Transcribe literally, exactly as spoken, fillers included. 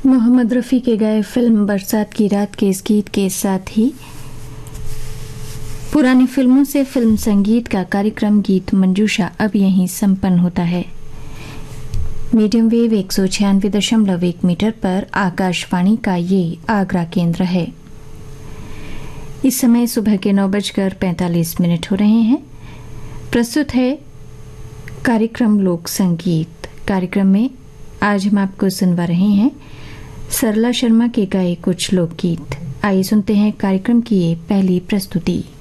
मोहम्मद रफ़ी के गाए फिल्म बरसात की रात के इस गीत के साथ ही पुरानी फिल्मों से फिल्म संगीत का कार्यक्रम गीत मंजूषा अब यहीं संपन्न होता है। मीडियम वेव एक सौ छियानवे दशमलव एक मीटर पर आकाशवाणी का ये आगरा केंद्र है। इस समय सुबह के नौ बजकर पैंतालीस मिनट हो रहे हैं। प्रस्तुत है कार्यक्रम लोक संगीत। कार्यक्रम में आज हम आपको सुनवा रहे हैं सरला शर्मा के गाए कुछ लोकगीत। आइए सुनते हैं कार्यक्रम की ये पहली प्रस्तुति।